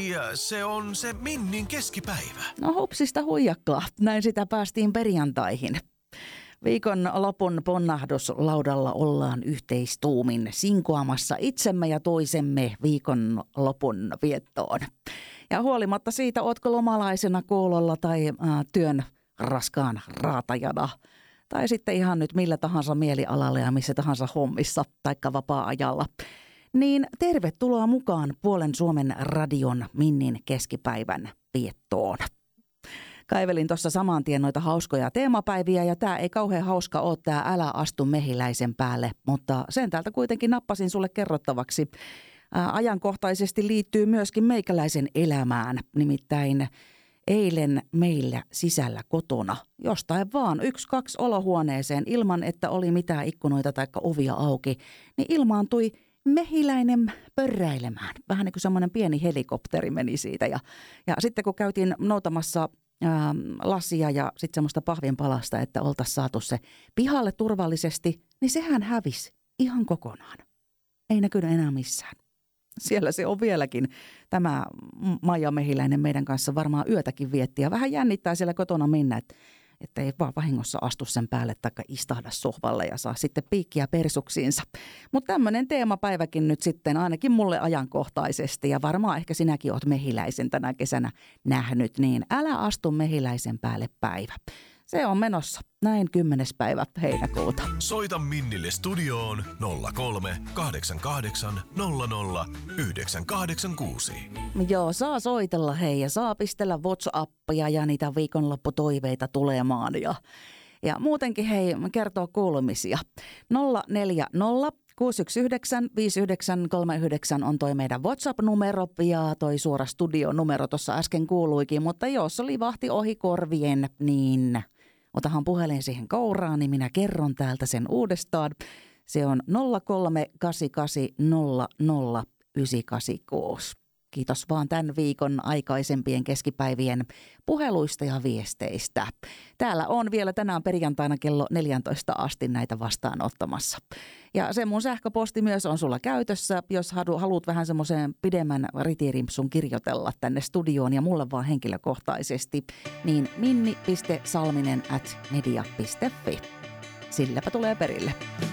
Ai, se on se Minnin keskipäivä. No hupsista huijakkaa, näin sitä päästiin perjantaihin. Viikon lopun ponnahduslaudalla ollaan yhteistuumin sinkoamassa itsemme ja toisemme viikon lopun viettoon. Ja huolimatta siitä, ootko lomalaisena kuulolla tai työn raskaan raatajana, tai sitten ihan nyt millä tahansa mielialalla ja missä tahansa hommissa taikka vapaa-ajalla, niin tervetuloa mukaan Puolen Suomen radion Minnin keskipäivän viettoon. Kaivelin tuossa saman tien noita hauskoja teemapäiviä ja tää ei kauhean hauska ole tää Älä astu mehiläisen päälle, mutta sen täältä kuitenkin nappasin sulle kerrottavaksi. Ajankohtaisesti liittyy myöskin meikäläisen elämään, nimittäin eilen meillä sisällä kotona jostain vaan 1-2 olohuoneeseen ilman, että oli mitään ikkunoita tai ovia auki, niin ilmaantui mehiläinen pörräilemään. Vähän niin kuin semmoinen pieni helikopteri meni siitä ja sitten kun käytiin noutamassa lasia ja sitten semmoista pahvinpalasta, että oltaisiin saatu se pihalle turvallisesti, niin sehän hävisi ihan kokonaan. Ei näkynyt enää missään. Siellä se on vieläkin. Tämä Maija Mehiläinen meidän kanssa varmaan yötäkin vietti ja vähän jännittää siellä kotona mennä, että ei vaan vahingossa astu sen päälle taikka istahda sohvalle ja saa sitten piikkiä persuksiinsa. Mutta tämmöinen teemapäiväkin nyt sitten ainakin mulle ajankohtaisesti ja varmaan ehkä sinäkin oot mehiläisen tänä kesänä nähnyt, niin älä astu mehiläisen päälle päivä. Se on menossa näin 10. päivä heinäkuuta. Soita Minnille studioon 03 88 00 986. Joo, saa soitella hei ja saa pistellä WhatsAppia ja niitä viikonlopputoiveita tulemaan ja muutenkin hei kertoo kuulumisia. 040 619 5939 on toi meidän WhatsApp-numero ja toi suora studionumero tuossa äsken kuuluikin, mutta jos oli vahti ohi korvien, niin otahan puhelin siihen kouraan, niin minä kerron täältä sen uudestaan. Se on 0388000986. Kiitos vaan tämän viikon aikaisempien keskipäivien puheluista ja viesteistä. Täällä on vielä tänään perjantaina kello 14 asti näitä vastaanottamassa. Ja se mun sähköposti myös on sulla käytössä, jos haluat vähän semmoisen pidemmän ritiirimpsun kirjoitella tänne studioon ja mulle vaan henkilökohtaisesti, niin minni.salminen@media.fi. Silläpä tulee perille.